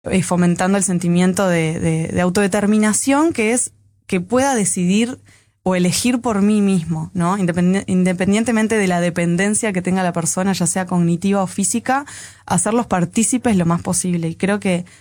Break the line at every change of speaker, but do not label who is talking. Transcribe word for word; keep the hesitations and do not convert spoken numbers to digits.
eh, fomentando el sentimiento de, de, de autodeterminación, que es que pueda decidir o elegir por mí mismo, ¿no? Independ- independientemente de la dependencia que tenga la persona, ya sea cognitiva o física, hacerlos partícipes lo más posible. Y creo que